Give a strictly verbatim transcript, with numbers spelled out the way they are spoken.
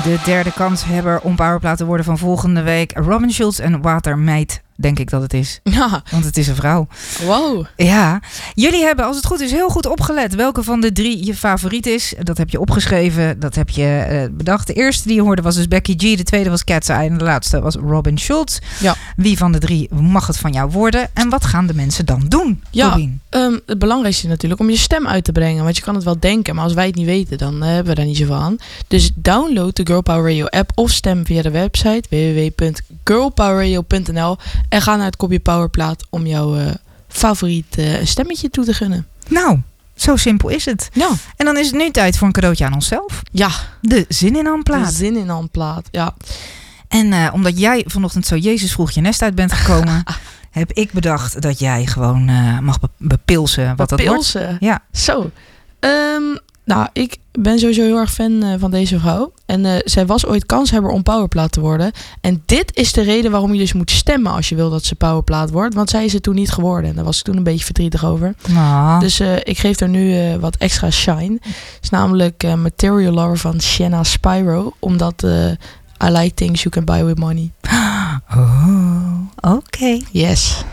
De derde kanshebber om powerplaat te worden van volgende week. Robin Schulz en Watermeid, denk ik dat het is. Ja. Want het is een vrouw. Wow. Ja. Jullie hebben, als het goed is, heel goed opgelet welke van de drie je favoriet is. Dat heb je opgeschreven. Dat heb je uh, bedacht. De eerste die je hoorde was dus Becky G. De tweede was Cat's Eye. En de laatste was Robin Schulz. Ja. Wie van de drie mag het van jou worden? En wat gaan de mensen dan doen? Ja, um, het belangrijkste is natuurlijk om je stem uit te brengen. Want je kan het wel denken, maar als wij het niet weten, dan uh, hebben we daar niet zoveel aan. Dus download de Girl Power Radio app of stem via de website w w w punt girl power radio punt n l en ga naar het kopje Powerplaat om jouw uh, favoriet uh, stemmetje toe te gunnen. Nou, zo simpel is het. Ja. En dan is het nu tijd voor een cadeautje aan onszelf. Ja. De Zin in Handplaat. De Zin in Handplaat, ja. En uh, omdat jij vanochtend zo Jezus vroeg je nest uit bent gekomen, heb ik bedacht dat jij gewoon uh, mag be- bepilsen wat bepilsen. dat wordt. Ja. Zo. Um, nou, ik ben sowieso heel erg fan uh, van deze vrouw. En uh, zij was ooit kanshebber om powerplaat te worden. En dit is de reden waarom je dus moet stemmen als je wil dat ze powerplaat wordt. Want zij is het toen niet geworden. En daar was ik toen een beetje verdrietig over. Ah. Dus uh, ik geef haar nu uh, wat extra shine. Het is namelijk uh, Material Lover van Shanna Spyro. Omdat uh, I like things you can buy with money. Oh, oké. Okay. Yes.